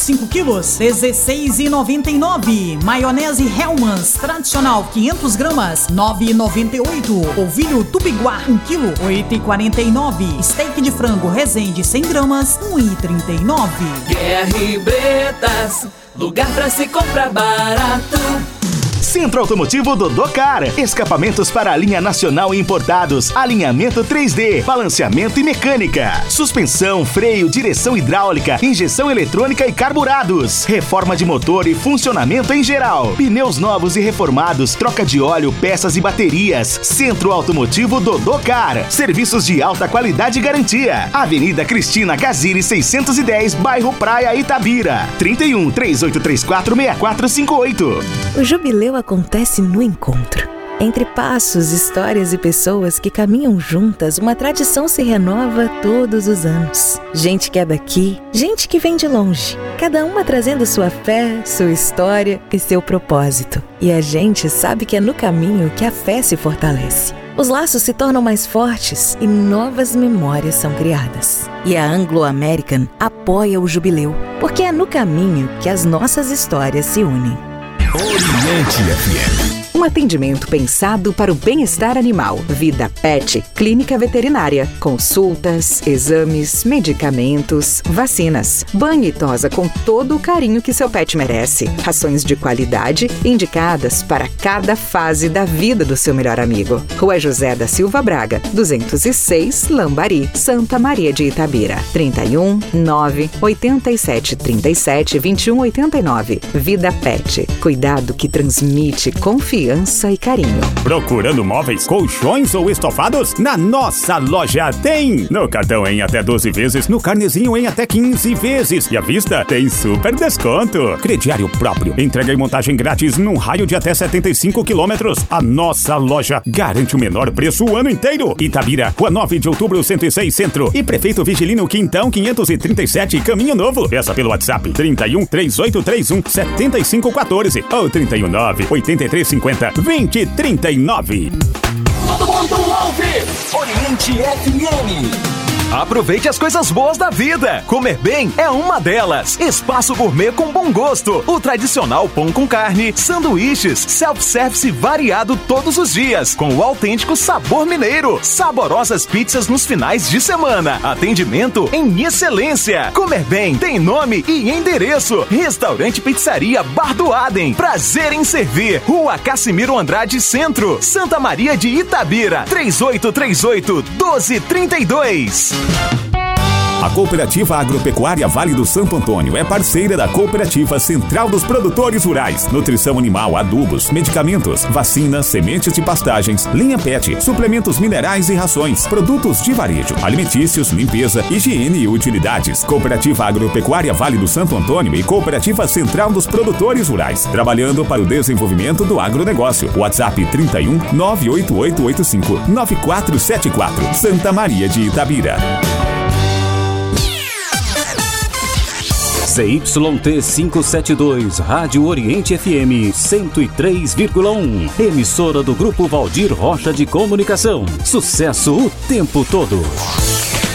5 quilos, R$16,99. Maionese Hellmann's tradicional 500 gramas, R$9,98. Ovinho Tupiguá 1 quilo, R$8,49. Steak de frango Resende 100 gramas, R$1,39. GR Bretas, lugar pra se comprar barato. Centro Automotivo Dodô-Car, escapamentos para a linha nacional e importados, alinhamento 3D, balanceamento e mecânica, suspensão, freio, direção hidráulica, injeção eletrônica e carburados, reforma de motor e funcionamento em geral, pneus novos e reformados, troca de óleo, peças e baterias. Centro Automotivo Dodô-Car, serviços de alta qualidade e garantia. Avenida Cristina Gaziri 610, bairro Praia, Itabira. 31-3834-6458. O Jubileu acontece no encontro. Entre passos, histórias e pessoas que caminham juntas, uma tradição se renova todos os anos. Gente que é daqui, gente que vem de longe. Cada uma trazendo sua fé, sua história e seu propósito. E a gente sabe que é no caminho que a fé se fortalece. Os laços se tornam mais fortes e novas memórias são criadas. E a Anglo American apoia o Jubileu, porque é no caminho que as nossas histórias se unem. Oriente FM. Um atendimento pensado para o bem-estar animal. Vida Pet, clínica veterinária, consultas, exames, medicamentos, vacinas, banho e tosa com todo o carinho que seu pet merece. Rações de qualidade indicadas para cada fase da vida do seu melhor amigo. Rua José da Silva Braga, 206, Lambari, Santa Maria de Itabira. 31 9 87 37 21 89. Vida Pet, cuidado que transmite confiança e carinho. Procurando móveis, colchões ou estofados? Na nossa loja tem! No cartão em até 12 vezes, no carnezinho em até 15 vezes. E à vista tem super desconto. Crediário próprio. Entrega e montagem grátis num raio de até 75 quilômetros. A nossa loja garante o menor preço o ano inteiro. Itabira, Rua 9 de Outubro, 106 Centro. E Prefeito Vigilino Quintão, 537, Caminho Novo. Peça pelo WhatsApp 31 3831 7514 ou 31 9 8350 2039. Todo mundo ouve Oriente FM. Aproveite as coisas boas da vida. Comer bem é uma delas. Espaço Gourmet com bom gosto. O tradicional pão com carne, sanduíches, self-service variado todos os dias, com o autêntico sabor mineiro. Saborosas pizzas nos finais de semana. Atendimento em excelência. Comer bem tem nome e endereço. Restaurante Pizzaria Bar do Adem. Prazer em servir. Rua Cassimiro Andrade Centro, Santa Maria de Itabira. 3838-1232. A Cooperativa Agropecuária Vale do Santo Antônio é parceira da Cooperativa Central dos Produtores Rurais. Nutrição animal, adubos, medicamentos, vacinas, sementes de pastagens, linha PET, suplementos minerais e rações, produtos de varejo, alimentícios, limpeza, higiene e utilidades. Cooperativa Agropecuária Vale do Santo Antônio e Cooperativa Central dos Produtores Rurais, trabalhando para o desenvolvimento do agronegócio. WhatsApp 31 98885 9474. Santa Maria de Itabira. ZYT 572, Rádio Oriente FM 103,1. Emissora do Grupo Valdir Rocha de Comunicação. Sucesso o tempo todo.